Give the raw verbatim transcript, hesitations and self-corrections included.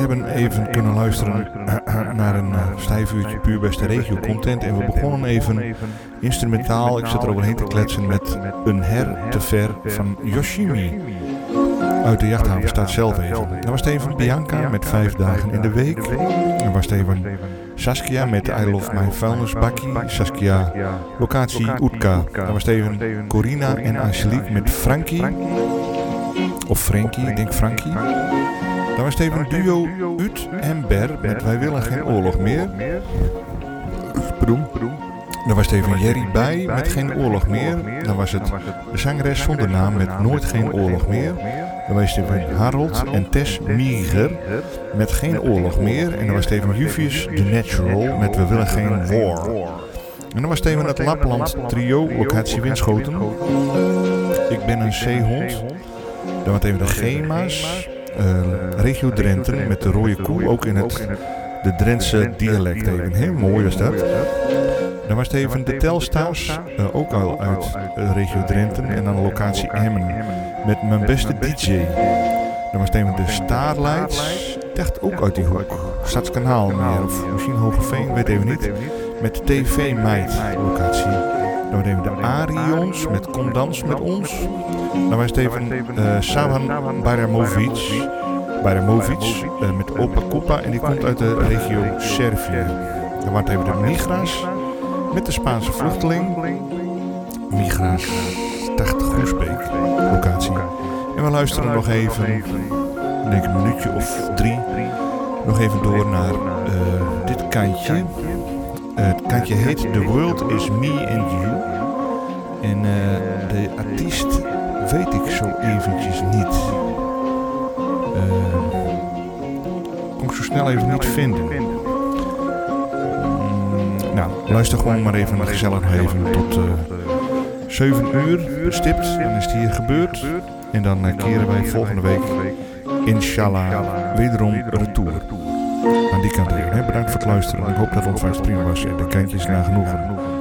hebben even kunnen luisteren naar een uh, stijf uurtje puur beste regio content. En we begonnen even instrumentaal, ik zit er overheen te kletsen, met Een her te ver van Yoshimi. Uit de Jachthavenstad zelf even. Dan was het even Bianca met Vijf dagen in de week. Dan was het even Saskia met I Love My Vuilnisbakkie. Saskia, locatie Oetka. Dan was het even Corina en Angelique met Frankie. Of Frankie, ik denk Frankie. Dan was het even duo Ut en Ber met Wij willen geen oorlog meer. Pardon. Dan was het even Jerry bij met Geen oorlog meer. Dan was het de zangeres zonder naam met Nooit geen oorlog meer. Dan was het even Harold en Tess Mieger met Geen oorlog meer. En dan was het even Juvius The Natural met We willen geen war. En dan was het even het Lapland trio, locatie Winschoten. Ik ben een zeehond. Dan was het even de Gema's. Uh, regio Drenthe met de rode koe, ook in het de Drentse dialect even. Heel mooi was dat. Dan was het even de Telstars, uh, ook al uit uh, regio Drenthe en dan de locatie Emmen met Mijn beste D J. Dan was het even de Starlights, echt ook uit die hoek. Stadskanaal meer, of misschien Hogeveen, weet even niet. Met de T V-meid locatie. Dan was het even de Arions met Kom dans met ons. Dan was het even uh, Savan Baramovic, Baramovic uh, met Opa Kopa en die komt uit de regio Servië. Dan was het even de Migras met de Spaanse vluchteling. Migras tachtig Groesbeek locatie. En we luisteren nog even, denk een minuutje of drie, nog even door naar uh, dit kantje. Uh, het kantje heet The World Is Me and You. En uh, de artiest weet ik zo eventjes niet. Uh, kon ik zo snel even niet vinden. Mm, nou, luister gewoon maar even gezellig nog even tot uh, zeven uur bestipt. Dan is het hier gebeurd. En dan uh, keren wij volgende week, inshallah, wederom retour. Aan die kant even. Hè. Bedankt voor het luisteren. Ik hoop dat het ontvangst prima was. En de kantjes naar genoegen.